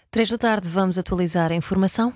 3 da tarde, vamos atualizar a informação.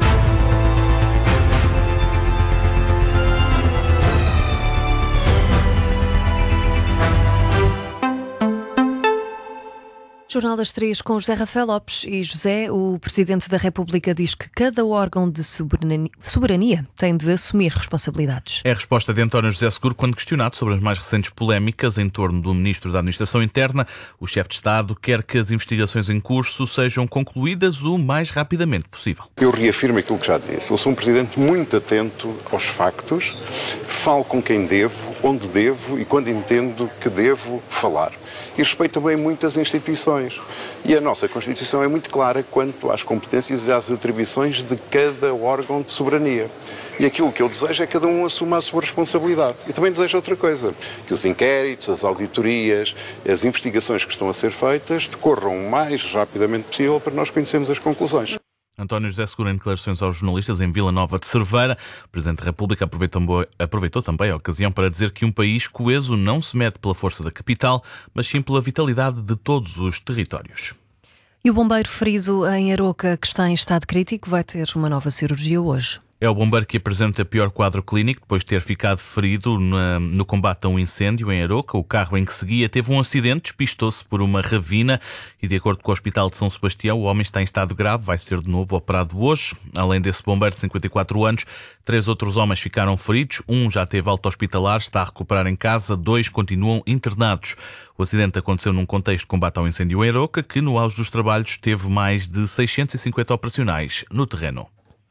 Jornal das 3 com José Rafael Lopes. E José, o Presidente da República diz que cada órgão de soberania tem de assumir responsabilidades. É a resposta de António José Seguro quando questionado sobre as mais recentes polémicas em torno do Ministro da Administração Interna. O chefe de Estado quer que as investigações em curso sejam concluídas o mais rapidamente possível. Eu reafirmo aquilo que já disse. Eu sou um Presidente muito atento aos factos, falo com quem devo, onde devo e quando entendo que devo falar. E respeito bem muitas instituições. E a nossa Constituição é muito clara quanto às competências e às atribuições de cada órgão de soberania. E aquilo que eu desejo é que cada um assuma a sua responsabilidade. E também desejo outra coisa, que os inquéritos, as auditorias, as investigações que estão a ser feitas decorram o mais rapidamente possível para nós conhecermos as conclusões. António José Seguro, em declarações aos jornalistas em Vila Nova de Cerveira, o Presidente da República aproveitou também a ocasião para dizer que um país coeso não se mede pela força da capital, mas sim pela vitalidade de todos os territórios. E o bombeiro ferido em Aroca, que está em estado crítico, vai ter uma nova cirurgia hoje. É o bombeiro que apresenta pior quadro clínico depois de ter ficado ferido no combate a um incêndio em Aroca. O carro em que seguia teve um acidente, despistou-se por uma ravina e, de acordo com o Hospital de São Sebastião, o homem está em estado grave, vai ser de novo operado hoje. Além desse bombeiro de 54 anos, 3 outros homens ficaram feridos. Um já teve alta hospitalar, está a recuperar em casa, 2 continuam internados. O acidente aconteceu num contexto de combate ao incêndio em Aroca, que no auge dos trabalhos teve mais de 650 operacionais no terreno.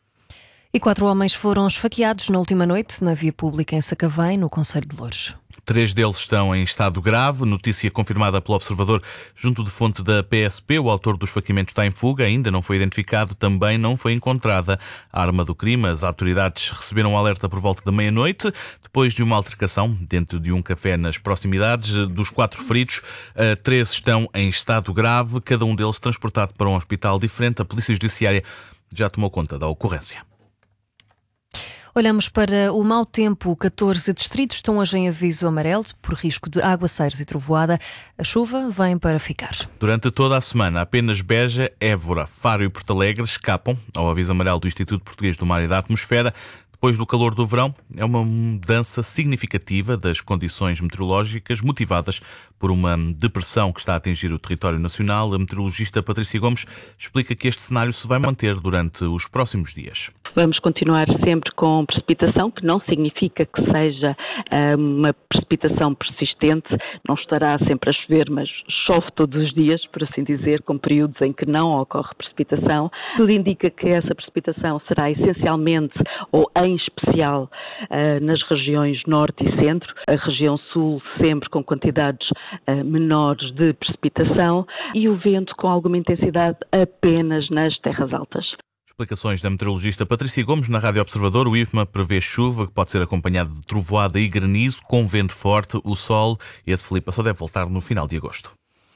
E 4 homens foram esfaqueados na última noite na via pública em Sacavém, no concelho de Loures. 3 deles estão em estado grave, notícia confirmada pelo Observador junto de fonte da PSP. O autor do esfaqueamento está em fuga, ainda não foi identificado, também não foi encontrada a arma do crime. As autoridades receberam um alerta por volta da meia-noite, depois de uma altercação dentro de um café nas proximidades. Dos 4 feridos, 3 estão em estado grave, cada um deles transportado para um hospital diferente. A Polícia Judiciária já tomou conta da ocorrência. Olhamos para o mau tempo. 14 distritos estão hoje em aviso amarelo por risco de aguaceiros e trovoada. A chuva vem para ficar. Durante toda a semana, apenas Beja, Évora, Faro e Porto Alegre escapam ao aviso amarelo do Instituto Português do Mar e da Atmosfera. Depois do calor do verão, é uma mudança significativa das condições meteorológicas motivadas por uma depressão que está a atingir o território nacional. A meteorologista Patrícia Gomes explica que este cenário se vai manter durante os próximos dias. Vamos continuar sempre com precipitação, que não significa que seja uma precipitação persistente. Não estará sempre a chover, mas chove todos os dias, por assim dizer, com períodos em que não ocorre precipitação. Tudo indica que essa precipitação será essencialmente ou em especial nas regiões norte e centro, a região sul sempre com quantidades menores de precipitação e o vento com alguma intensidade apenas nas terras altas. Explicações da meteorologista Patrícia Gomes na Rádio Observador. O IPMA prevê chuva que pode ser acompanhada de trovoada e granizo com vento forte. O sol, esse Filipe, só deve voltar no final de agosto.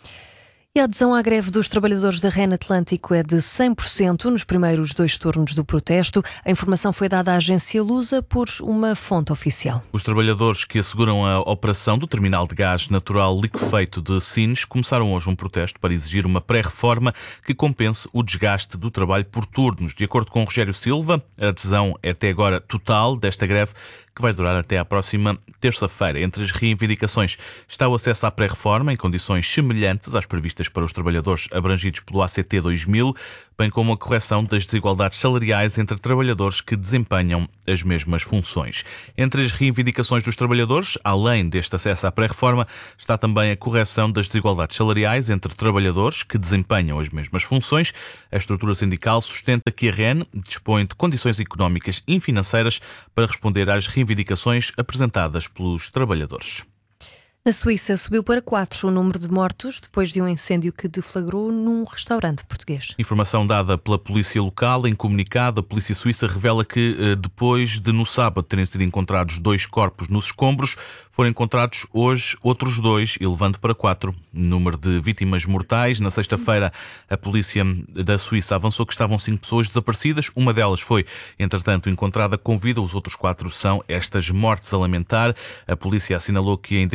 E a adesão à greve dos trabalhadores da REN Atlântico é de 100% nos primeiros 2 turnos do protesto. A informação foi dada à agência Lusa por uma fonte oficial. Os trabalhadores que asseguram a operação do terminal de gás natural liquefeito de Sines começaram hoje um protesto para exigir uma pré-reforma que compense o desgaste do trabalho por turnos. De acordo com Rogério Silva, a adesão é até agora total desta greve, que vai durar até à próxima terça-feira. Entre as reivindicações está o acesso à pré-reforma em condições semelhantes às previstas para os trabalhadores abrangidos pelo ACT 2000, bem como a correção das desigualdades salariais entre trabalhadores que desempenham as mesmas funções. Entre as reivindicações dos trabalhadores, além deste acesso à pré-reforma, está também a correção das desigualdades salariais entre trabalhadores que desempenham as mesmas funções. A estrutura sindical sustenta que a REN dispõe de condições económicas e financeiras para responder às reivindicações apresentadas pelos trabalhadores. Na Suíça subiu para 4 o número de mortos depois de um incêndio que deflagrou num restaurante português. Informação dada pela polícia local. Em comunicado, a polícia suíça revela que depois de no sábado terem sido encontrados 2 corpos nos escombros, foram encontrados hoje outros 2, elevando para 4 o número de vítimas mortais. Na sexta-feira, a polícia da Suíça avançou que estavam 5 pessoas desaparecidas. Uma delas foi, entretanto, encontrada com vida. Os outros 4 são estas mortes a lamentar. A polícia assinalou que a identificação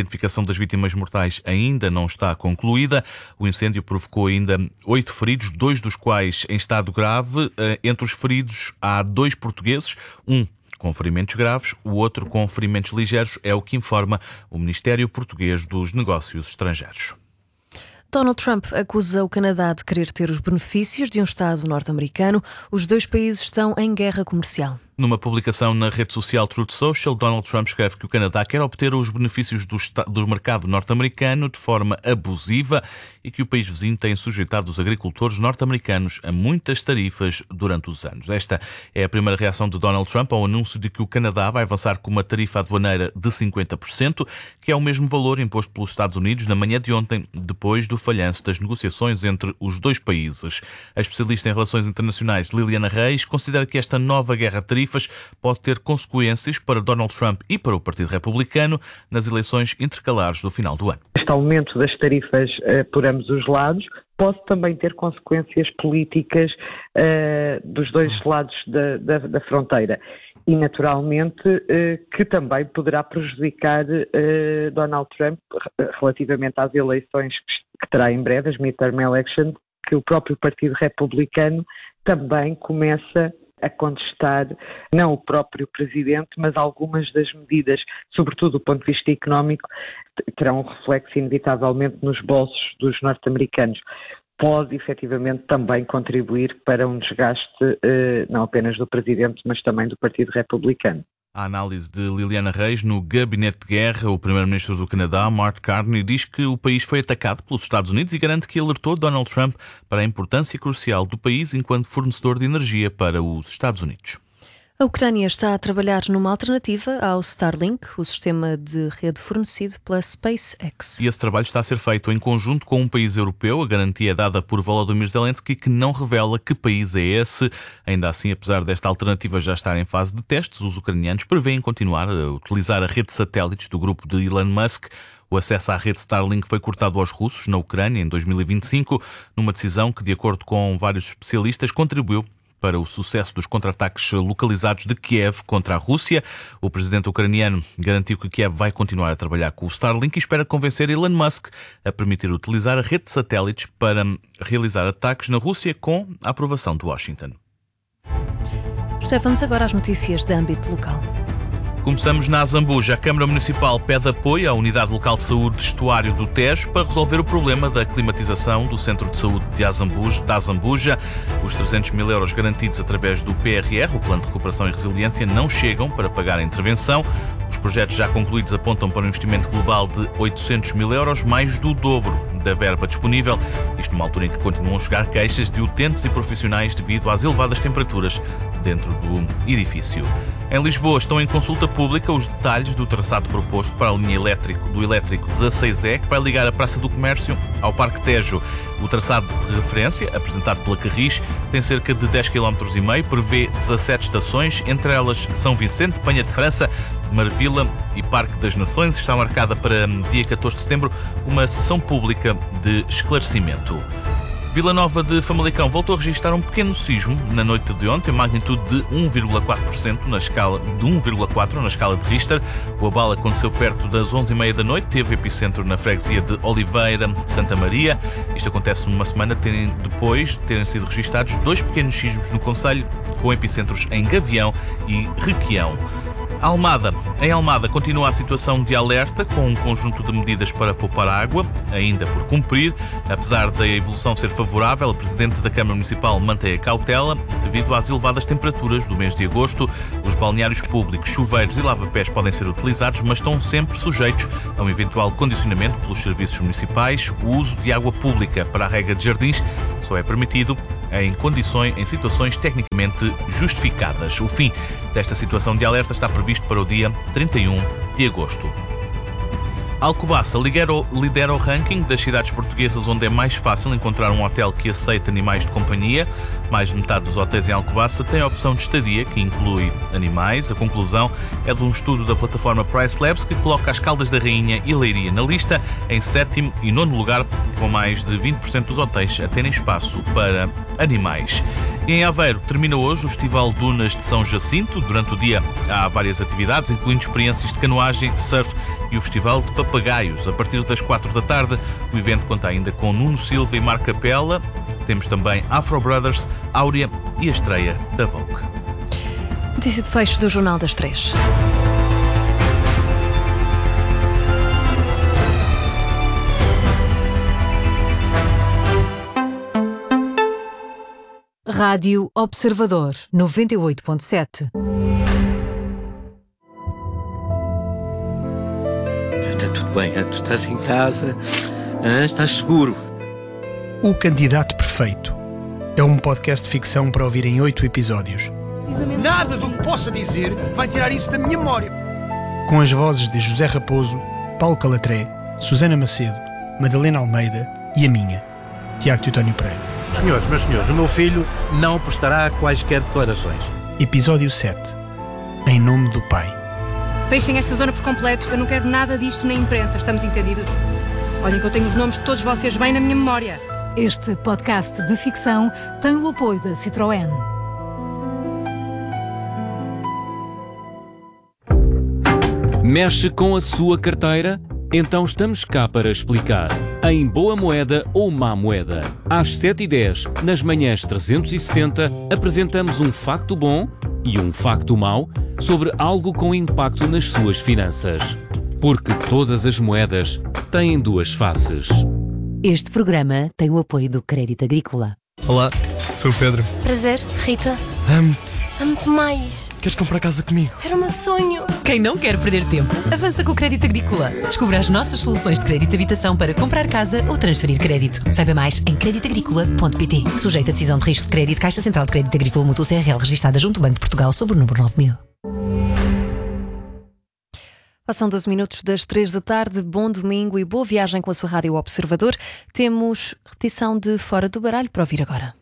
identificação das vítimas mortais ainda não está concluída. O incêndio provocou ainda 8 feridos, 2 dos quais em estado grave. Entre os feridos há 2 portugueses, um com ferimentos graves, o outro com ferimentos ligeiros, é o que informa o Ministério Português dos Negócios Estrangeiros. Donald Trump acusa o Canadá de querer ter os benefícios de um Estado norte-americano. Os 2 países estão em guerra comercial. Numa publicação na rede social Truth Social, Donald Trump escreve que o Canadá quer obter os benefícios do mercado norte-americano de forma abusiva e que o país vizinho tem sujeitado os agricultores norte-americanos a muitas tarifas durante os anos. Esta é a primeira reação de Donald Trump ao anúncio de que o Canadá vai avançar com uma tarifa aduaneira de 50%, que é o mesmo valor imposto pelos Estados Unidos na manhã de ontem, depois do falhanço das negociações entre os 2 países. A especialista em relações internacionais Liliana Reis considera que esta nova guerra de tarifas pode ter consequências para Donald Trump e para o Partido Republicano nas eleições intercalares do final do ano. Este aumento das tarifas por ambos os lados pode também ter consequências políticas dos 2 lados da fronteira e, naturalmente, que também poderá prejudicar Donald Trump relativamente às eleições que terá em breve, as midterm elections, que o próprio Partido Republicano também começa a contestar, não o próprio Presidente, mas algumas das medidas, sobretudo do ponto de vista económico, terão um reflexo inevitavelmente nos bolsos dos norte-americanos. Pode, efetivamente, também contribuir para um desgaste não apenas do Presidente, mas também do Partido Republicano. A análise de Liliana Reis no Gabinete de Guerra. O primeiro-ministro do Canadá, Mark Carney, diz que o país foi atacado pelos Estados Unidos e garante que alertou Donald Trump para a importância crucial do país enquanto fornecedor de energia para os Estados Unidos. A Ucrânia está a trabalhar numa alternativa ao Starlink, o sistema de rede fornecido pela SpaceX. E esse trabalho está a ser feito em conjunto com um país europeu. A garantia é dada por Volodymyr Zelensky, que não revela que país é esse. Ainda assim, apesar desta alternativa já estar em fase de testes, os ucranianos prevêem continuar a utilizar a rede de satélites do grupo de Elon Musk. O acesso à rede Starlink foi cortado aos russos na Ucrânia em 2025, numa decisão que, de acordo com vários especialistas, contribuiu para o sucesso dos contra-ataques localizados de Kiev contra a Rússia. O presidente ucraniano garantiu que Kiev vai continuar a trabalhar com o Starlink e espera convencer Elon Musk a permitir utilizar a rede de satélites para realizar ataques na Rússia com a aprovação de Washington. José, vamos agora às notícias de âmbito local. Começamos na Azambuja. A Câmara Municipal pede apoio à Unidade Local de Saúde de Estuário do Tejo para resolver o problema da climatização do Centro de Saúde da Azambuja. Os 300 mil euros garantidos através do PRR, o Plano de Recuperação e Resiliência, não chegam para pagar a intervenção. Os projetos já concluídos apontam para um investimento global de 800 mil euros, mais do dobro da verba disponível. Isto numa altura em que continuam a chegar queixas de utentes e profissionais devido às elevadas temperaturas dentro do edifício. Em Lisboa estão em consulta pública os detalhes do traçado proposto para a linha do elétrico 16E, que vai ligar a Praça do Comércio ao Parque Tejo. O traçado de referência, apresentado pela Carris, tem cerca de 10,5 km, prevê 17 estações, entre elas São Vicente, Penha de França, Marvila e Parque das Nações. Está marcada para dia 14 de setembro uma sessão pública de esclarecimento. Vila Nova de Famalicão voltou a registrar um pequeno sismo na noite de ontem, magnitude de 1,4% na escala de 1,4 na escala de Richter. O abalo aconteceu perto das 11h30 da noite, teve epicentro na freguesia de Oliveira, Santa Maria. Isto acontece numa semana depois de terem sido registados 2 pequenos sismos no concelho, com epicentros em Gavião e Requião. Em Almada continua a situação de alerta, com um conjunto de medidas para poupar água, ainda por cumprir. Apesar da evolução ser favorável, a Presidente da Câmara Municipal mantém a cautela devido às elevadas temperaturas do mês de agosto. Os balneários públicos, chuveiros e lava-pés podem ser utilizados, mas estão sempre sujeitos a um eventual condicionamento pelos serviços municipais. O uso de água pública para a rega de jardins só é permitido em situações tecnicamente justificadas. O fim desta situação de alerta está previsto para o dia 31 de agosto. Alcobaça lidera o ranking das cidades portuguesas onde é mais fácil encontrar um hotel que aceita animais de companhia. Mais de metade dos hotéis em Alcobaça tem a opção de estadia, que inclui animais. A conclusão é de um estudo da plataforma Price Labs, que coloca as Caldas da Rainha e Leiria na lista, em 7º e 9º lugar, com mais de 20% dos hotéis a terem espaço para animais. E em Aveiro termina hoje o Festival Dunas de São Jacinto. Durante o dia há várias atividades, incluindo experiências de canoagem, surf e o Festival de Papel Papagaios, a partir das 4 da tarde. O evento conta ainda com Nuno Silva e Marco Capela. Temos também Afro Brothers, Áurea e a estreia da Vogue. Notícia de fecho do Jornal das 3. Rádio Observador 98.7. Está tudo bem, tu estás em casa, estás seguro. O Candidato Perfeito é um podcast de ficção para ouvir em 8 episódios. Nada do que possa dizer vai tirar isso da minha memória. Com as vozes de José Raposo, Paulo Calatré, Susana Macedo, Madalena Almeida e a minha, Tiago Teutónio Pereira. Senhores, meus senhores, o meu filho não prestará quaisquer declarações. Episódio 7. Em nome do Pai. Fechem esta zona por completo. Eu não quero nada disto na imprensa. Estamos entendidos? Olhem que eu tenho os nomes de todos vocês bem na minha memória. Este podcast de ficção tem o apoio da Citroën. Mexe com a sua carteira? Então estamos cá para explicar. Em Boa Moeda ou Má Moeda. Às 7h10, nas manhãs 360, apresentamos um facto bom e um facto mau sobre algo com impacto nas suas finanças. Porque todas as moedas têm duas faces. Este programa tem o apoio do Crédito Agrícola. Olá, sou o Pedro. Prazer, Rita. Amo-te. Amo-te mais. Queres comprar casa comigo? Era o meu sonho. Quem não quer perder tempo, avança com o Crédito Agrícola. Descubra as nossas soluções de crédito de habitação para comprar casa ou transferir crédito. Saiba mais em creditagricola.pt. Sujeito a decisão de risco de crédito, Caixa Central de Crédito Agrícola Mútuo CRL, registada junto ao Banco de Portugal, sob o número 9000. Passam 12 minutos das 3 da tarde. Bom domingo e boa viagem com a sua Rádio Observador. Temos repetição de Fora do Baralho para ouvir agora.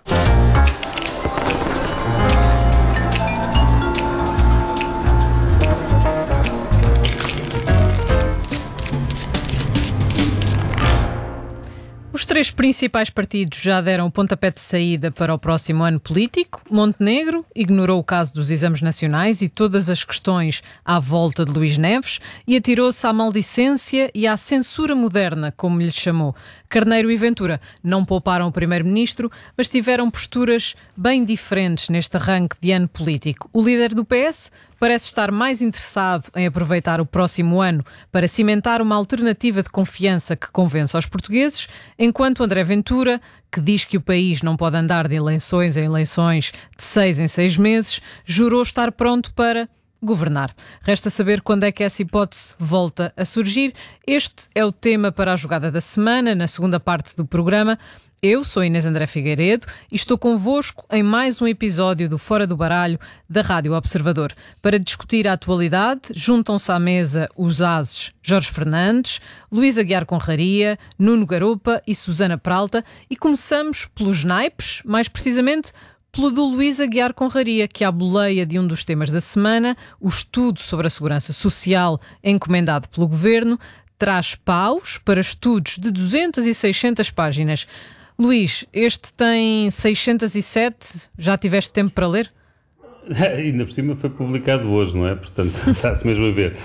Os 3 principais partidos já deram o pontapé de saída para o próximo ano político. Montenegro ignorou o caso dos exames nacionais e todas as questões à volta de Luís Neves e atirou-se à maldicência e à censura moderna, como lhe chamou. Carneiro e Ventura não pouparam o primeiro-ministro, mas tiveram posturas bem diferentes neste arranque de ano político. O líder do PS parece estar mais interessado em aproveitar o próximo ano para cimentar uma alternativa de confiança que convença os portugueses, enquanto André Ventura, que diz que o país não pode andar de eleições em eleições de 6 em 6 meses, jurou estar pronto para governar. Resta saber quando é que essa hipótese volta a surgir. Este é o tema para a jogada da semana, na segunda parte do programa. Eu sou Inês André Figueiredo e estou convosco em mais um episódio do Fora do Baralho da Rádio Observador. Para discutir a atualidade, juntam-se à mesa os ases Jorge Fernandes, Luís Aguiar Conraria, Nuno Garopa e Susana Peralta, e começamos pelos naipes, mais precisamente pelo do Luís Aguiar Conraria, que à boleia de um dos temas da semana, o estudo sobre a segurança social encomendado pelo Governo, traz paus para estudos de 200 e 600 páginas. Luís, este tem 607, já tiveste tempo para ler? Ainda por cima foi publicado hoje, não é? Portanto, está-se mesmo a ver.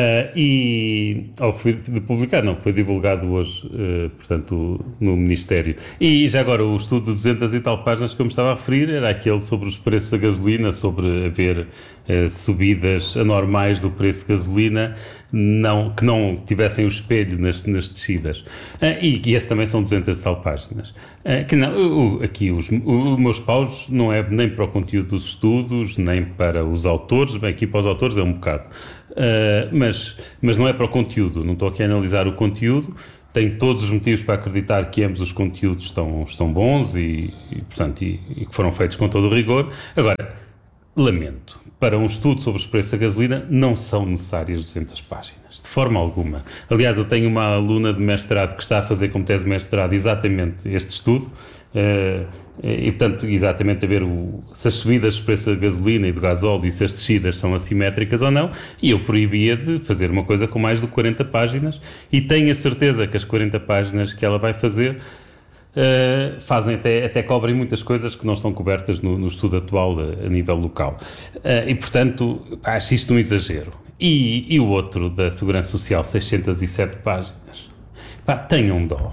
Ou foi publicado, não, foi divulgado hoje, portanto, no Ministério. E já agora, o estudo de 200 e tal páginas que eu me estava a referir era aquele sobre os preços da gasolina, sobre haver subidas anormais do preço de gasolina, que não tivessem o espelho nas descidas. E esse também são 200 e tal páginas. Aqui os meus paus não é nem para o conteúdo dos estudos, nem para os autores. Bem, aqui para os autores é um bocado. Mas não é para o conteúdo. Não estou aqui a analisar o conteúdo. Tenho todos os motivos para acreditar que ambos os conteúdos estão bons e que foram feitos com todo o rigor. Agora, lamento. Para um estudo sobre os preços da gasolina não são necessárias 200 páginas, de forma alguma. Aliás, eu tenho uma aluna de mestrado que está a fazer como tese de mestrado exatamente este estudo e, portanto, exatamente a ver se as subidas dos preços da gasolina e do gasóleo e se as descidas são assimétricas ou não, e eu proibia de fazer uma coisa com mais de 40 páginas e tenho a certeza que as 40 páginas que ela vai fazer fazem até cobrem muitas coisas que não estão cobertas no estudo atual a nível local. E, portanto, acho isto um exagero. E o outro da Segurança Social, 607 páginas. Tenham dó.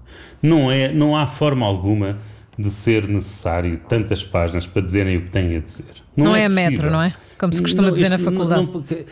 Não há forma alguma de ser necessário tantas páginas para dizerem o que têm a dizer. Não é a metro, não é? Como se costuma dizer na faculdade.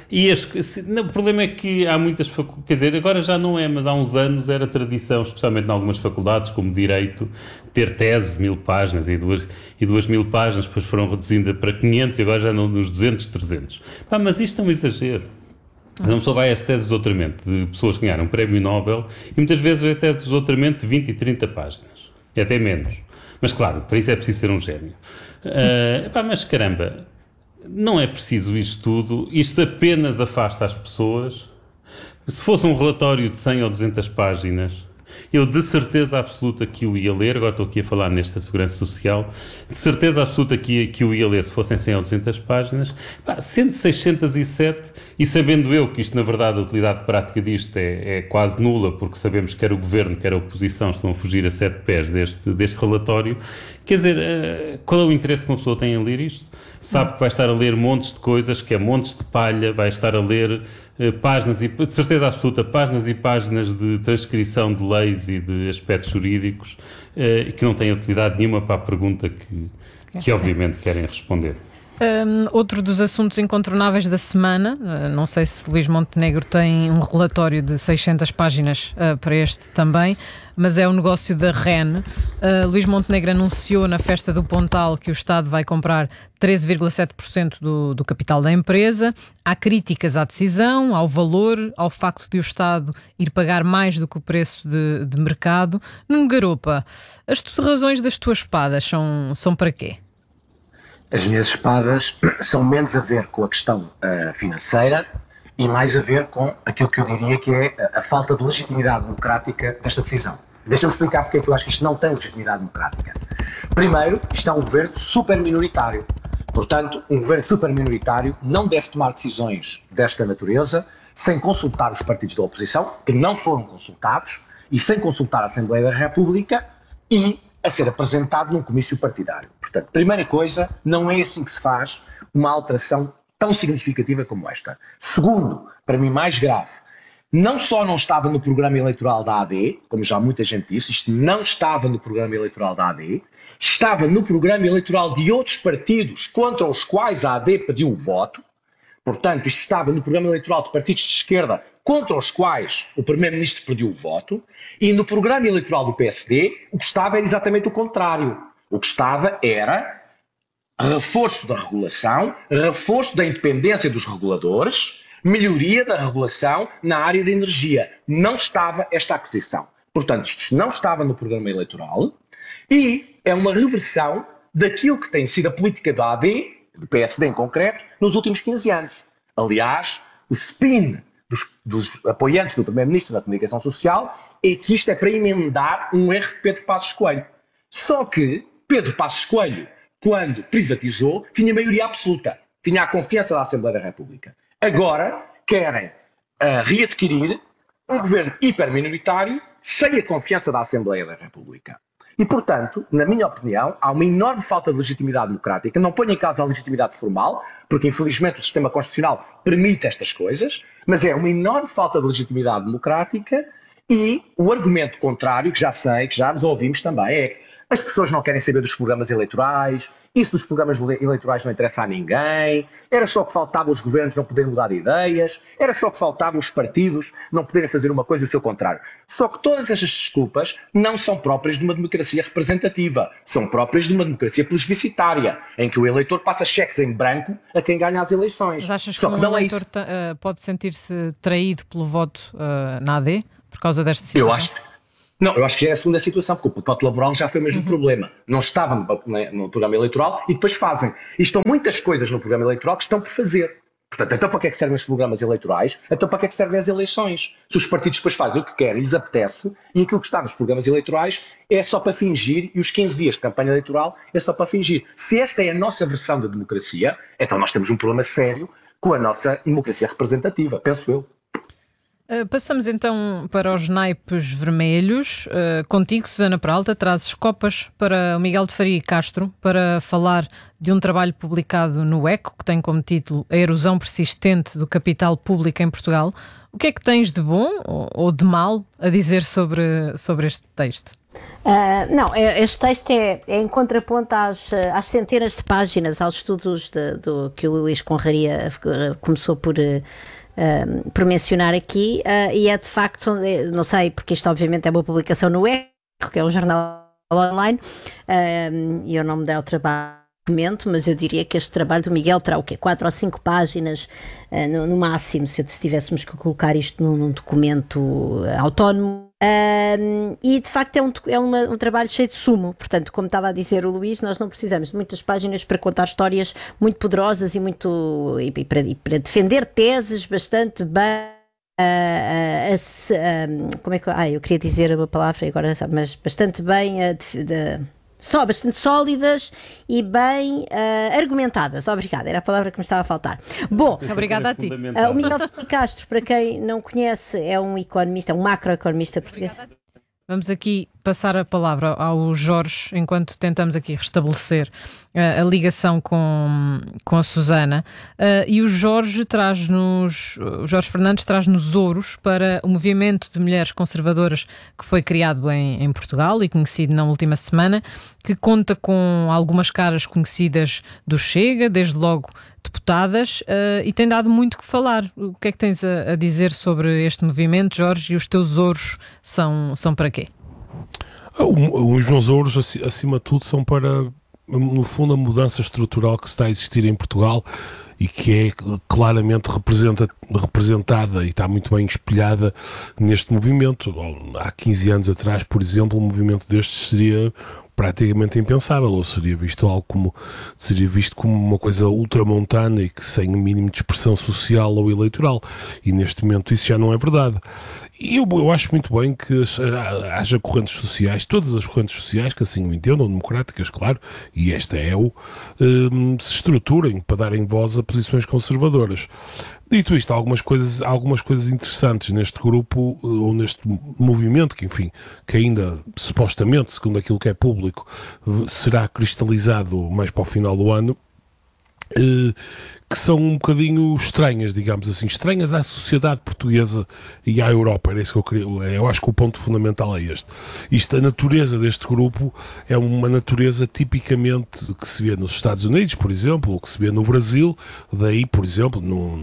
O problema é que há muitas faculdades, quer dizer, agora já não é, mas há uns anos era tradição, especialmente em algumas faculdades, como Direito, ter teses de 1000 páginas e 2000 páginas, depois foram reduzindo para 500 e agora já nos 200, 300. Mas isto é um exagero. Mas uma pessoa vai às teses de doutoramento de pessoas que ganharam um prémio Nobel e muitas vezes é teses de doutoramento de 20 e 30 páginas. E até menos. Mas claro, para isso é preciso ser um gênio. Mas caramba, não é preciso isto tudo. Isto apenas afasta as pessoas. Se fosse um relatório de 100 ou 200 páginas, eu de certeza absoluta que o ia ler. Agora estou aqui a falar nesta Segurança Social. De certeza absoluta que o ia ler se fossem 100 ou 200 páginas. Sendo 607 e sabendo eu que isto, na verdade, a utilidade prática disto é quase nula, porque sabemos que quer o Governo, quer a oposição estão a fugir a 7 pés deste relatório. Quer dizer, qual é o interesse que uma pessoa tem em ler isto? Sabe que vai estar a ler montes de coisas, que é montes de palha, vai estar a ler páginas, e de certeza absoluta, páginas e páginas de transcrição de leis e de aspectos jurídicos que não têm utilidade nenhuma para a pergunta que obviamente querem responder. Outro dos assuntos incontornáveis da semana, não sei se Luís Montenegro tem um relatório de 600 páginas para este também, mas é o negócio da REN. Luís Montenegro anunciou na festa do Pontal que o Estado vai comprar 13,7% do capital da empresa. Há críticas à decisão, ao valor, ao facto de o Estado ir pagar mais do que o preço de mercado. Nuno Garopa, as razões das tuas espadas são para quê? As minhas espadas são menos a ver com a questão financeira e mais a ver com aquilo que eu diria que é a falta de legitimidade democrática desta decisão. Deixa-me explicar porque é que eu acho que isto não tem legitimidade democrática. Primeiro, isto é um governo super minoritário. Portanto, um governo super minoritário não deve tomar decisões desta natureza sem consultar os partidos da oposição, que não foram consultados, e sem consultar a Assembleia da República e a ser apresentado num comício partidário. Portanto, primeira coisa, não é assim que se faz uma alteração tão significativa como esta. Segundo, para mim mais grave, não só não estava no programa eleitoral da AD, como já muita gente disse, isto não estava no programa eleitoral da AD, estava no programa eleitoral de outros partidos contra os quais a AD pediu o voto. Portanto, isto estava no programa eleitoral de partidos de esquerda contra os quais o Primeiro-Ministro pediu o voto, e no programa eleitoral do PSD o que estava era exatamente o contrário. O que estava era reforço da regulação, reforço da independência dos reguladores, melhoria da regulação na área da energia. Não estava esta aquisição. Portanto, isto não estava no programa eleitoral e é uma reversão daquilo que tem sido a política da AD, do PSD em concreto, nos últimos 15 anos. Aliás, o spin dos apoiantes do Primeiro-Ministro na comunicação social é que isto é para emendar um erro de Pedro Passos Coelho. Só que Pedro Passos Coelho, quando privatizou, tinha maioria absoluta, tinha a confiança da Assembleia da República. Agora querem readquirir um governo hiperminoritário sem a confiança da Assembleia da República. E, portanto, na minha opinião, há uma enorme falta de legitimidade democrática. Não ponho em causa a legitimidade formal, porque infelizmente o sistema constitucional permite estas coisas, mas é uma enorme falta de legitimidade democrática e o argumento contrário, que já sei, que já nos ouvimos também, é que as pessoas não querem saber dos programas eleitorais, isso dos programas eleitorais não interessa a ninguém, era só que faltava os governos não poderem mudar ideias, era só que faltava os partidos não poderem fazer uma coisa e o seu contrário. Só que todas estas desculpas não são próprias de uma democracia representativa, são próprias de uma democracia plebiscitária, em que o eleitor passa cheques em branco a quem ganha as eleições. Mas achas que um eleitor pode sentir-se traído pelo voto na AD por causa desta situação? Eu acho que já é a segunda situação, porque o pacote laboral já foi o mesmo problema. Não estava no programa eleitoral e depois fazem. E estão muitas coisas no programa eleitoral que estão por fazer. Portanto, então para que é que servem os programas eleitorais? Então para que é que servem as eleições? Se os partidos depois fazem o que querem, lhes apetece, e aquilo que está nos programas eleitorais é só para fingir, e os 15 dias de campanha eleitoral é só para fingir. Se esta é a nossa versão da democracia, então nós temos um problema sério com a nossa democracia representativa, penso eu. Passamos então para os naipes vermelhos. Contigo, Susana Peralta, trazes copas para o Miguel de Faria Castro para falar de um trabalho publicado no ECO, que tem como título A Erosão Persistente do Capital Público em Portugal. O que é que tens de bom ou de mal a dizer sobre este texto? Não, este texto é em contraponto às centenas de páginas, aos estudos que o Luís Conraria começou por mencionar aqui, e é de facto, não sei, porque isto obviamente é uma publicação no ECO, que é um jornal online, e eu não me dei o trabalho, mas eu diria que este trabalho do Miguel terá 4 ou 5 páginas no máximo, se tivéssemos que colocar isto num documento autónomo. E de facto é um trabalho cheio de sumo. Portanto, como estava a dizer o Luís, nós não precisamos de muitas páginas para contar histórias muito poderosas e para defender teses bastante bem. Como é que eu queria dizer uma palavra agora, mas bastante bem bastante sólidas e bem argumentadas. Obrigada, era a palavra que me estava a faltar. Bom, obrigada a ti. O Miguel de Castro, para quem não conhece, é um economista, um macroeconomista português. Vamos aqui passar a palavra ao Jorge, enquanto tentamos aqui restabelecer a ligação com a Susana. E o Jorge Fernandes traz-nos ouros para o movimento de mulheres conservadoras que foi criado em Portugal e conhecido na última semana, que conta com algumas caras conhecidas do Chega, desde logo deputadas, e tem dado muito que falar. O que é que tens a dizer sobre este movimento, Jorge, e os teus ouros são para quê? Os meus ouros, acima de tudo, são para, no fundo, a mudança estrutural que está a existir em Portugal e que é claramente representada e está muito bem espelhada neste movimento. Há 15 anos atrás, por exemplo, um movimento destes seria praticamente impensável, ou seria visto como uma coisa ultramontana e que sem o mínimo de expressão social ou eleitoral, e neste momento isso já não é verdade. E eu acho muito bem que haja correntes sociais, todas as correntes sociais que assim o entendam, democráticas, claro, e esta se estruturem para darem voz a posições conservadoras. Dito isto, há algumas coisas interessantes neste grupo, ou neste movimento, que ainda, supostamente, segundo aquilo que é público, será cristalizado mais para o final do ano, que são um bocadinho estranhas, digamos assim, estranhas à sociedade portuguesa e à Europa. Era isso que eu queria. Eu acho que o ponto fundamental é este. A natureza deste grupo é uma natureza tipicamente que se vê nos Estados Unidos, por exemplo, ou que se vê no Brasil. Daí, por exemplo,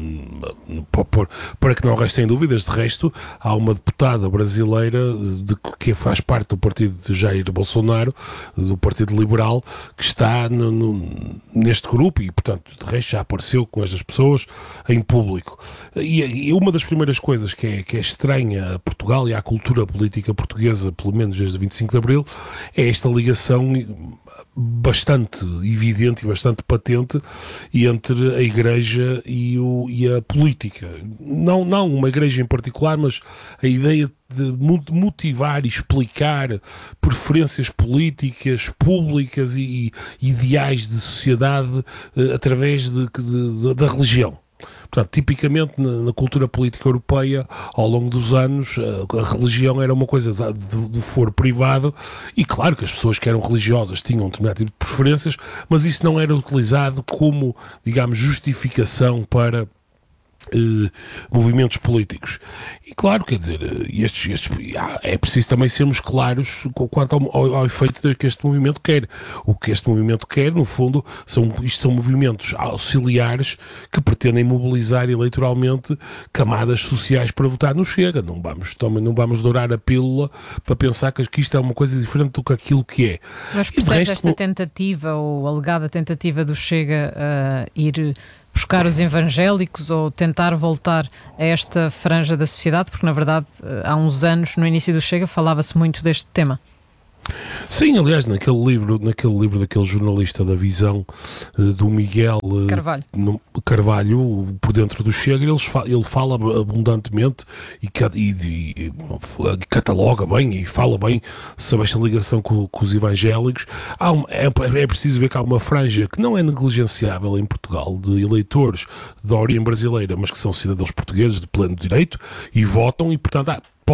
para que não restem dúvidas, de resto, há uma deputada brasileira que faz parte do partido de Jair Bolsonaro, do Partido Liberal, que está neste grupo e, portanto, de resto já apareceu com estas pessoas em público. E uma das primeiras coisas que é estranha a Portugal e à cultura política portuguesa, pelo menos desde 25 de Abril, é esta ligação bastante evidente e bastante patente entre a Igreja e a política. Não uma Igreja em particular, mas a ideia de motivar e explicar preferências políticas, públicas e ideais de sociedade através da religião. Portanto, tipicamente na cultura política europeia, ao longo dos anos, a religião era uma coisa do foro privado e claro que as pessoas que eram religiosas tinham um determinado tipo de preferências, mas isso não era utilizado como, digamos, justificação para movimentos políticos. E claro, quer dizer, é preciso também sermos claros quanto ao efeito que este movimento quer. O que este movimento quer, no fundo, são movimentos auxiliares que pretendem mobilizar eleitoralmente camadas sociais para votar no Chega. Não vamos dourar a pílula para pensar que isto é uma coisa diferente do que aquilo que é. Mas percebes esta tentativa ou alegada tentativa do Chega a ir buscar os evangélicos ou tentar voltar a esta franja da sociedade? Porque, na verdade, há uns anos, no início do Chega, falava-se muito deste tema. Sim, aliás, naquele livro daquele jornalista da Visão, do Miguel Carvalho, por dentro do Chega, ele fala abundantemente e cataloga bem e fala bem sobre esta ligação com os evangélicos. É preciso ver que há uma franja que não é negligenciável em Portugal, de eleitores de origem brasileira, mas que são cidadãos portugueses de pleno direito e votam, e portanto